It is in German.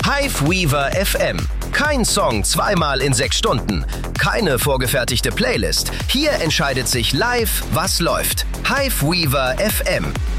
Hiveweaver FM. Kein Song zweimal in 6 Stunden. Keine vorgefertigte Playlist. Hier entscheidet sich live, was läuft. Hiveweaver FM.